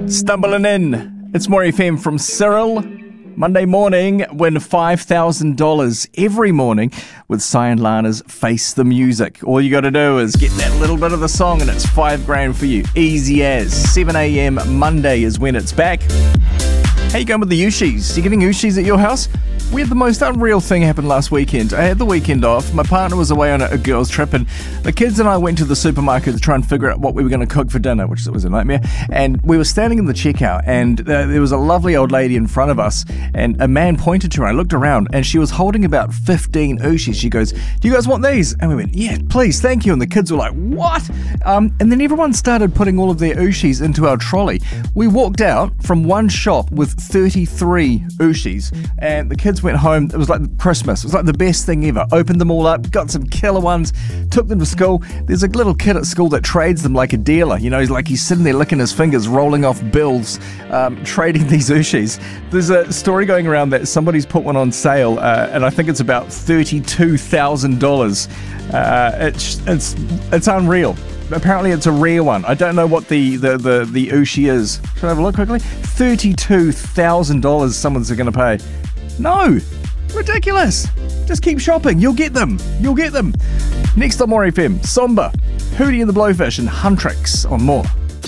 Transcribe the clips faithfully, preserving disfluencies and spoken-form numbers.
Stumbling in. It's More F M from Cyril. Monday morning, win five thousand dollars every morning with Sai and Lana's Face the Music. All you got to do is get that little bit of the song and it's five grand for you. Easy as. seven a.m. Monday is when it's back. How you going with the Ushis? You getting Ushis at your house? We had the most unreal thing happen last weekend. I had the weekend off. My partner was away on a, a girls' trip, and the kids and I went to the supermarket to try and figure out what we were going to cook for dinner, which was a nightmare. And we were standing in the checkout, and uh, there was a lovely old lady in front of us, and a man pointed to her. I looked around, and she was holding about fifteen Ushis. She goes, "Do you guys want these?" And we went, "Yeah, please, thank you." And the kids were like, "What?" Um, and then everyone started putting all of their Ushis into our trolley. We walked out from one shop with thirty-three Ushis, and the kids went home. It was like Christmas. It was like the best thing ever. Opened them all up, got some killer ones, took them to school. There's a little kid at school that trades them like a dealer. You know, he's like he's sitting there licking his fingers, rolling off bills, um, trading these Ushis. There's a story going around that somebody's put one on sale, uh, and I think it's about thirty-two thousand dollars. Uh, it's it's it's unreal. Apparently it's a rare one. I don't know what the, the, the, the Ushi is. Should I have a look quickly? thirty-two thousand dollars someone's going to pay. No! Ridiculous! Just keep shopping. You'll get them. You'll get them. Next on More F M, Somba, Hootie and the Blowfish, and Huntrix on More.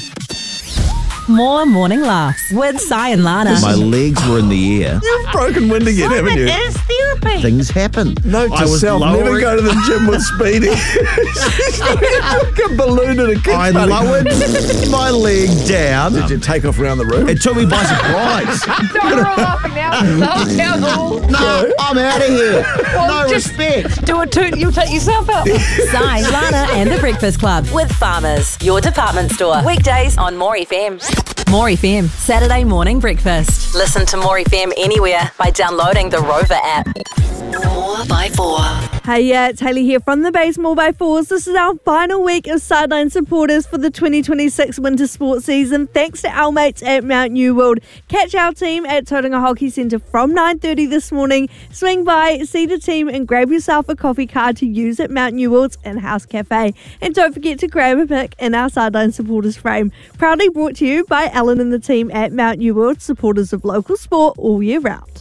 More morning laughs with Sai and Lana. My legs were in the air. You've broken wind again, Simon haven't you? is therapy. Things happen. Note I to was self, lowering- never go to the gym with Speedy. She's like a balloon at a kid's I party. lowered my leg down. Did you take off around the room? It took me by surprise. Don't roll off now. Stop down the hall. No, I'm out of here. No just- respect. Do a toot, you'll take yourself out. Sai, Lana and the Breakfast Club with Farmers, your department store. Weekdays on More F M. More F M, Saturday morning breakfast. Listen to More F M anywhere by downloading the Rover app. four by four. Hey, yeah, it's Hayley here from the base More by Fours. This is our final week of sideline supporters for the twenty twenty-six winter sports season. Thanks to our mates at Mount New World. Catch our team at Tauranga Hockey Centre from nine thirty this morning. Swing by, see the team and grab yourself a coffee card to use at Mount New World's in-house cafe. And don't forget to grab a pic in our sideline supporters frame. Proudly brought to you by Alan and the team at Mount New World, supporters of local sport all year round.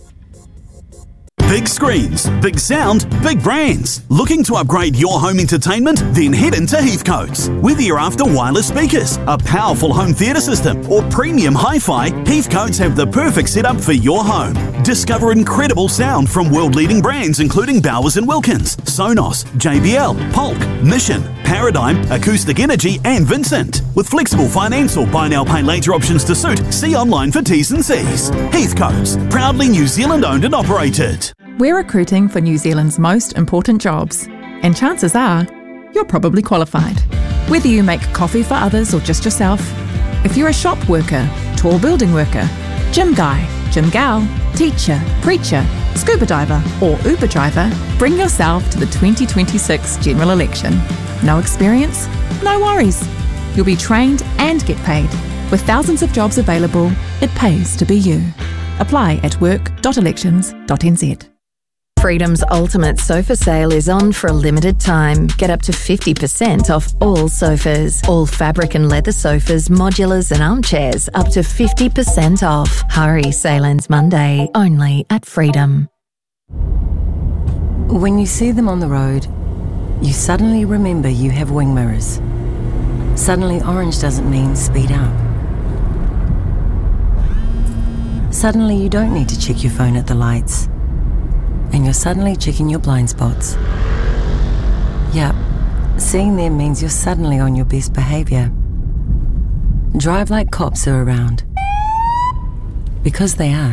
Big screens, big sound, big brands. Looking to upgrade your home entertainment? Then head into Heathcote's. Whether you're after wireless speakers, a powerful home theatre system, or premium hi-fi, Heathcote's have the perfect setup for your home. Discover incredible sound from world-leading brands including Bowers and Wilkins, Sonos, J B L, Polk, Mission, Paradigm, Acoustic Energy, and Vincent. With flexible finance or buy now, pay later options to suit, see online for T's and C's. Heathcote's, proudly New Zealand owned and operated. We're recruiting for New Zealand's most important jobs, and chances are you're probably qualified. Whether you make coffee for others or just yourself, if you're a shop worker, tall building worker, gym guy, gym gal, teacher, preacher, scuba diver or Uber driver, bring yourself to the twenty twenty-six general election. No experience? No worries. You'll be trained and get paid. With thousands of jobs available, it pays to be you. Apply at work dot elections dot n z. Freedom's ultimate sofa sale is on for a limited time. Get up to fifty percent off all sofas. All fabric and leather sofas, modulars and armchairs up to fifty percent off. Hurry, sale ends Monday, only at Freedom. When you see them on the road, you suddenly remember you have wing mirrors. Suddenly orange doesn't mean speed up. Suddenly you don't need to check your phone at the lights. And you're suddenly checking your blind spots. Yep, seeing them means you're suddenly on your best behaviour. Drive like cops are around. Because they are.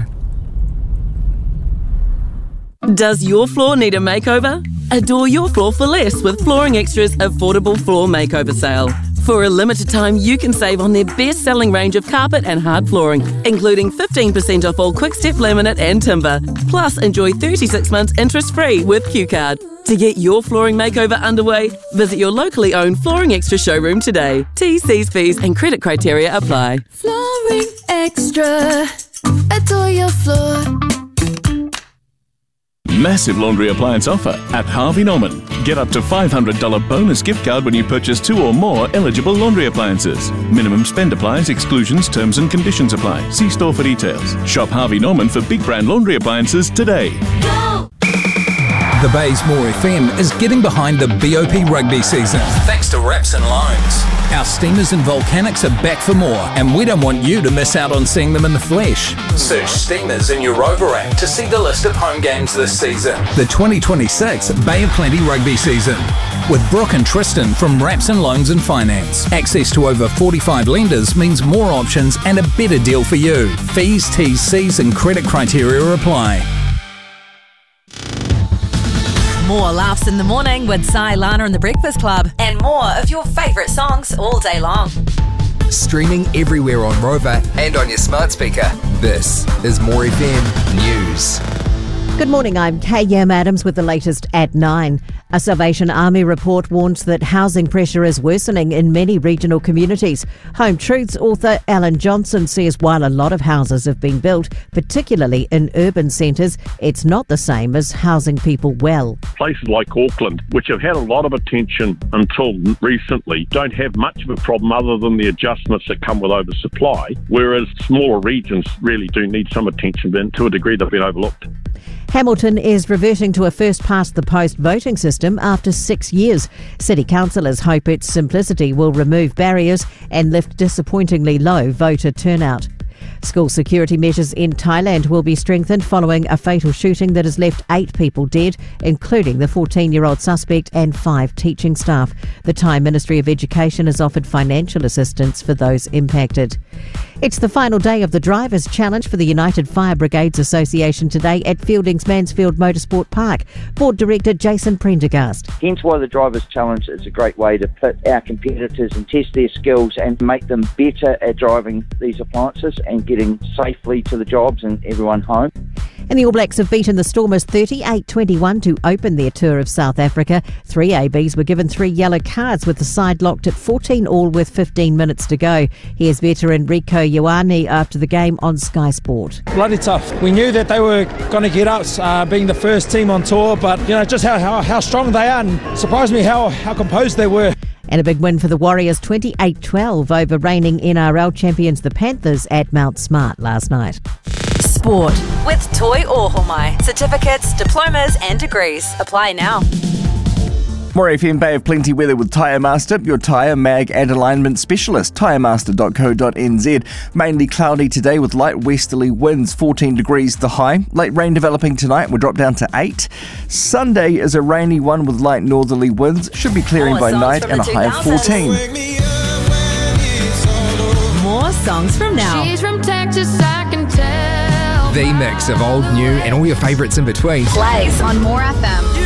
Does your floor need a makeover? Adore your floor for less with Flooring Extra's affordable floor makeover sale. For a limited time, you can save on their best-selling range of carpet and hard flooring, including fifteen percent off all Quickstep laminate and timber. Plus, enjoy thirty-six months interest-free with Q Card. To get your flooring makeover underway, visit your locally owned Flooring Extra showroom today. T's, C's, fees and credit criteria apply. Flooring Extra. Adore your floor. massive laundry appliance offer at Harvey Norman. Get up to five hundred dollars bonus gift card when you purchase two or more eligible laundry appliances. Minimum spend applies, exclusions, terms and conditions apply. See store for details. Shop Harvey Norman for big brand laundry appliances today. Go! The Baysmore F M is getting behind the B O P rugby season thanks to Raps and Loans. Our Steamers and Volcanics are back for more, and we don't want you to miss out on seeing them in the flesh. Search Steamers in your Rover app to see the list of home games this season. The twenty twenty-six Bay of Plenty rugby season. With Brooke and Tristan from Raps and Loans and Finance. Access to over forty-five lenders means more options and a better deal for you. Fees, T's, C's and credit criteria apply. More laughs in the morning with Sai, Lana and the Breakfast Club. And more of your favourite songs all day long. Streaming everywhere on Rover and on your smart speaker. This is More F M News. Good morning, I'm K-Yam Adams with the latest at nine. A Salvation Army report warns that housing pressure is worsening in many regional communities. Home Truths author Alan Johnson says while a lot of houses have been built, particularly in urban centres, it's not the same as housing people well. Places like Auckland, which have had a lot of attention until recently, don't have much of a problem other than the adjustments that come with oversupply, whereas smaller regions really do need some attention, but to a degree they've been overlooked. Hamilton is reverting to a first-past-the-post voting system after six years. City councillors hope its simplicity will remove barriers and lift disappointingly low voter turnout. School security measures in Thailand will be strengthened following a fatal shooting that has left eight people dead, including the fourteen-year-old suspect and five teaching staff. The Thai Ministry of Education has offered financial assistance for those impacted. It's the final day of the Drivers' Challenge for the United Fire Brigades Association today at Fielding's Mansfield Motorsport Park. Board Director Jason Prendergast. Hence why the Drivers' Challenge is a great way to pit our competitors and test their skills and make them better at driving these appliances and getting safely to the jobs and everyone home. And the All Blacks have beaten the Stormers thirty-eight twenty-one to open their tour of South Africa. Three A Bs were given three yellow cards with the side locked at fourteen all with fifteen minutes to go. Here's veteran Rico Ioane after the game on Sky Sport. Bloody tough. We knew that they were going to get us uh, being the first team on tour, but you know just how, how, how strong they are, and surprised me how, how composed they were. And a big win for the Warriors, twenty-eight twelve over reigning N R L champions the Panthers at Mount Smart last night. Sport with Toi Ohomai. Certificates, diplomas and degrees. Apply now. More F M Bay of Plenty weather with Tyre Master, your tyre, mag and alignment specialist. tyre master dot co dot n z. Mainly cloudy today with light westerly winds, fourteen degrees the high. Late rain developing tonight, will drop down to eight. Sunday is a rainy one with light northerly winds. Should be clearing More by night and a high of fourteen. More songs from now. She's from Texas, I can tell. The mix of old, new and all your favourites in between. Plays on More F M.